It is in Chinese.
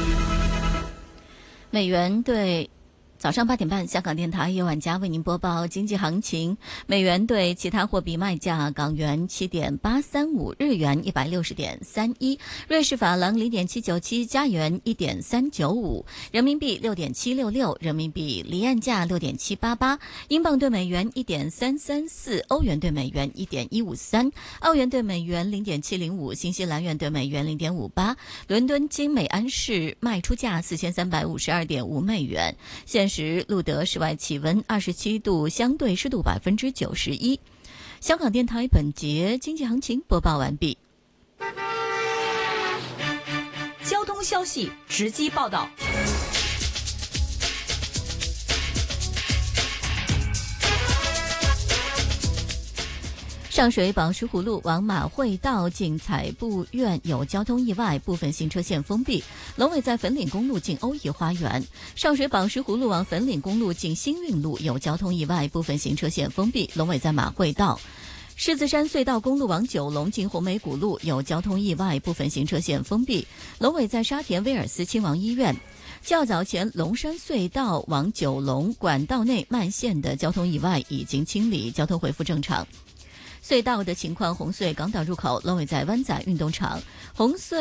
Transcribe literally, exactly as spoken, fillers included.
美元对早上八点半，香港电台叶婉佳为您播报经济行情。美元对其他货币卖价：港元七点八三五，日元一百六十点三一，瑞士法郎零点七九七，加元一点三九五，人民币六点七六六，人民币离岸价六点七八八，英镑对美元一点三三四，欧元对美元一点一五三，澳元对美元零点七零五，新西兰元对美元零点五八。伦敦金每安士卖出价四千三百五十二点五美元。现时录得室外气温二十七度，相对湿度百分之九十一。香港电台本节经济行情播报完毕。 交通消息直击报道。 上水宝石湖路往马会道近彩布院有交通意外，部分行车线封闭。龙尾在粉岭公路近欧怡花园。上水宝石湖路往粉岭公路近新运路有交通意外，部分行车线封闭。龙尾在马会道。狮子山隧道公路往九龙近红梅谷路有交通意外，部分行车线封闭。龙尾在沙田威尔斯亲王医院。较早前龙山隧道往九龙管道内慢线的交通意外已经清理，交通恢复正常。隧道的情况：红隧港岛入口龙尾在湾仔运动场，红隧